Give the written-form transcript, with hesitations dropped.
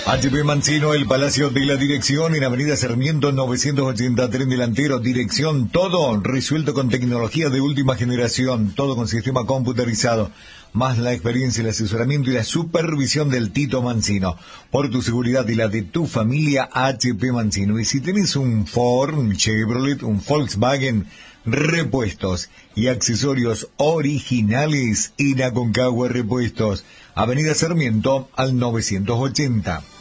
HP Mancino, el Palacio de la Dirección, en Avenida Sarmiento 980, tren delantero, dirección, todo resuelto con tecnología de última generación, todo con sistema computarizado, más la experiencia, el asesoramiento y la supervisión del Tito Mancino. Por tu seguridad y la de tu familia, HP Mancino. Y si tenés un Ford, un Chevrolet, un Volkswagen, repuestos y accesorios originales en Aconcagua Repuestos, Avenida Sarmiento al 980.